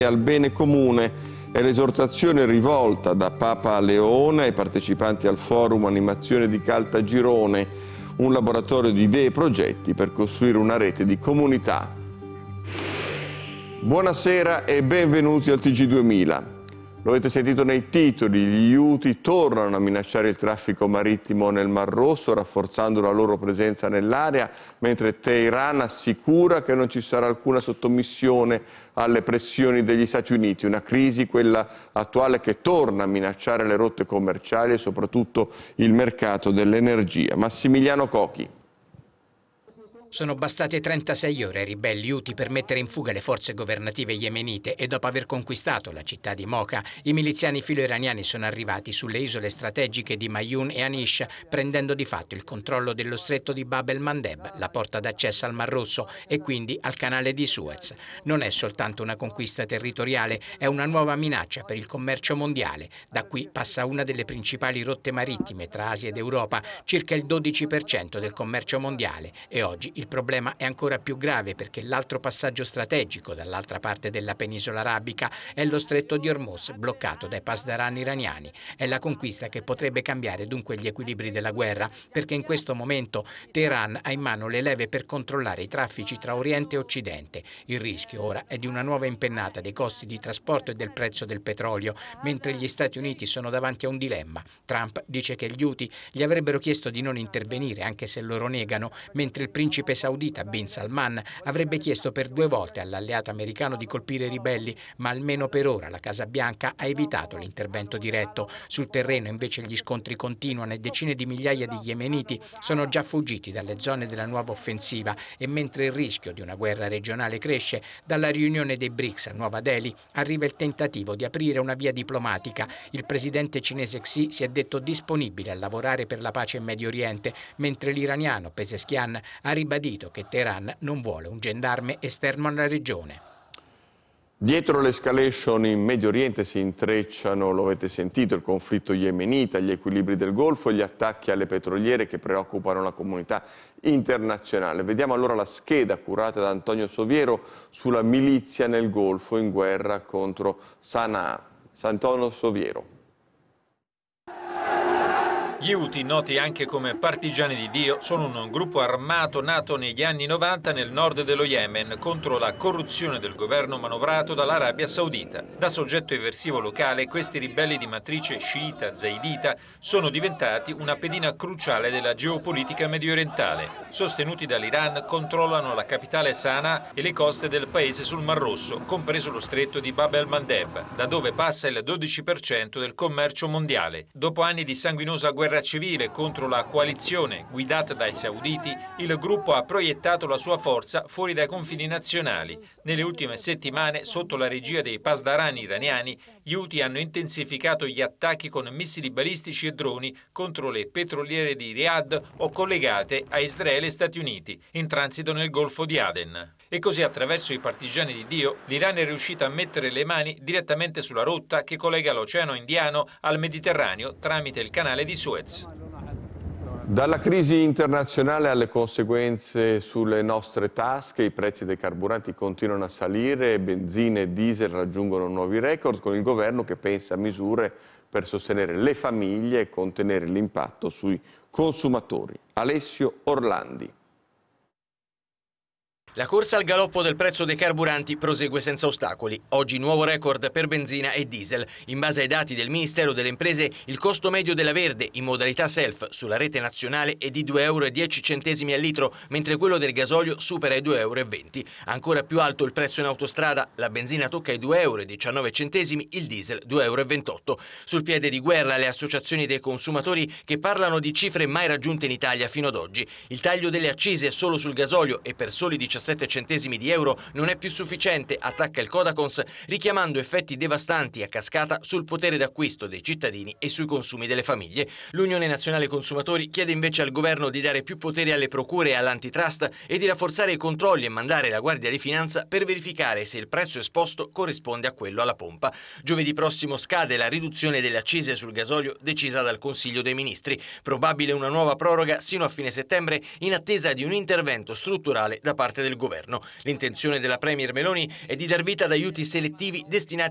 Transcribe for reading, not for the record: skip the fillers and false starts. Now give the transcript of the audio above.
al bene comune è l'esortazione rivolta da Papa Leone ai partecipanti al forum Animazione di Caltagirone, un laboratorio di idee e progetti per costruire una rete di comunità. Buonasera e benvenuti al TG2000. Lo avete sentito nei titoli, gli Houthi tornano a minacciare il traffico marittimo nel Mar Rosso, rafforzando la loro presenza nell'area, mentre Teheran assicura che non ci sarà alcuna sottomissione alle pressioni degli Stati Uniti. Una crisi, quella attuale, che torna a minacciare le rotte commerciali e soprattutto il mercato dell'energia. Massimiliano Cochi. Sono bastate 36 ore ai ribelli Houthi per mettere in fuga le forze governative yemenite e dopo aver conquistato la città di Mocha, i miliziani filo-iraniani sono arrivati sulle isole strategiche di Mayun e Anish, prendendo di fatto il controllo dello stretto di Bab el-Mandeb, la porta d'accesso al Mar Rosso e quindi al canale di Suez. Non è soltanto una conquista territoriale, è una nuova minaccia per il commercio mondiale. Da qui passa una delle principali rotte marittime tra Asia ed Europa, circa il 12% del commercio mondiale, e oggi il problema è ancora più grave perché l'altro passaggio strategico dall'altra parte della penisola arabica è lo stretto di Hormuz, bloccato dai pasdaran iraniani. È la conquista che potrebbe cambiare dunque gli equilibri della guerra, perché in questo momento Teheran ha in mano le leve per controllare i traffici tra Oriente e Occidente. Il rischio ora è di una nuova impennata dei costi di trasporto e del prezzo del petrolio, mentre gli Stati Uniti sono davanti a un dilemma. Trump dice che gli Houthi gli avrebbero chiesto di non intervenire, anche se loro negano, mentre il principe saudita Bin Salman avrebbe chiesto per 2 volte all'alleato americano di colpire i ribelli, ma almeno per ora la Casa Bianca ha evitato l'intervento diretto. Sul terreno invece gli scontri continuano e decine di migliaia di yemeniti sono già fuggiti dalle zone della nuova offensiva, e mentre il rischio di una guerra regionale cresce, dalla riunione dei BRICS a Nuova Delhi arriva il tentativo di aprire una via diplomatica. Il presidente cinese Xi si è detto disponibile a lavorare per la pace in Medio Oriente, mentre l'iraniano Pezeshkian ha ribadito che Teheran non vuole un gendarme esterno alla regione. Dietro l'escalation in Medio Oriente si intrecciano, lo avete sentito, il conflitto yemenita, gli equilibri del Golfo e gli attacchi alle petroliere che preoccupano la comunità internazionale. Vediamo allora la scheda curata da Antonio Soviero sulla milizia nel Golfo in guerra contro Sana'a. Antonio Soviero. Gli Houthi, noti anche come Partigiani di Dio, sono un gruppo armato nato negli anni 90 nel nord dello Yemen contro la corruzione del governo manovrato dall'Arabia Saudita. Da soggetto eversivo locale, questi ribelli di matrice sciita zaidita sono diventati una pedina cruciale della geopolitica mediorientale. Sostenuti dall'Iran, controllano la capitale Sana'a e le coste del paese sul Mar Rosso, compreso lo stretto di Bab el-Mandeb, da dove passa il 12% del commercio mondiale. Dopo anni di sanguinosa guerra civile contro la coalizione guidata dai sauditi, il gruppo ha proiettato la sua forza fuori dai confini nazionali. Nelle ultime settimane, sotto la regia dei pasdaran iraniani, gli Houthi hanno intensificato gli attacchi con missili balistici e droni contro le petroliere di Riyadh o collegate a Israele e Stati Uniti, in transito nel Golfo di Aden. E così, attraverso i Partigiani di Dio, l'Iran è riuscito a mettere le mani direttamente sulla rotta che collega l'Oceano Indiano al Mediterraneo tramite il canale di Suez. Dalla crisi internazionale alle conseguenze sulle nostre tasche, i prezzi dei carburanti continuano a salire, benzina e diesel raggiungono nuovi record, con il governo che pensa a misure per sostenere le famiglie e contenere l'impatto sui consumatori. Alessio Orlandi. La corsa al galoppo del prezzo dei carburanti prosegue senza ostacoli. Oggi nuovo record per benzina e diesel. In base ai dati del Ministero delle Imprese, il costo medio della Verde in modalità self sulla rete nazionale è di 2,10 € al litro, mentre quello del gasolio supera i 2,20 €. Ancora più alto il prezzo in autostrada, la benzina tocca i 2,19 €, il diesel 2,28 €. Sul piede di guerra le associazioni dei consumatori che parlano di cifre mai raggiunte in Italia fino ad oggi. Il taglio delle accise solo sul gasolio e per soli 17 centesimi di euro non è più sufficiente, attacca il Codacons, richiamando effetti devastanti a cascata sul potere d'acquisto dei cittadini e sui consumi delle famiglie. L'Unione Nazionale Consumatori chiede invece al governo di dare più potere alle procure e all'antitrust e di rafforzare i controlli e mandare la Guardia di Finanza per verificare se il prezzo esposto corrisponde a quello alla pompa. Giovedì prossimo scade la riduzione delle accise sul gasolio decisa dal Consiglio dei Ministri. Probabile una nuova proroga sino a fine settembre in attesa di un intervento strutturale da parte del del governo. L'intenzione della Premier Meloni è di dar vita ad aiuti selettivi destinati